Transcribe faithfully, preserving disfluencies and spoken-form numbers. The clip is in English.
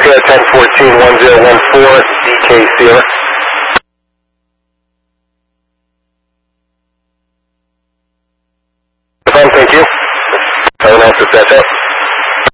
Sierra ten fourteen one zero one four, D K Sierra. Thank you. Have a nice reception.